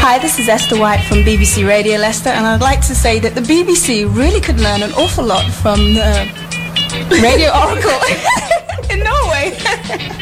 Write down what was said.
Hi, this is Esther White from BBC Radio Leicester, and I'd like to say that the BBC really could learn an awful lot from Radio Oracle in Norway.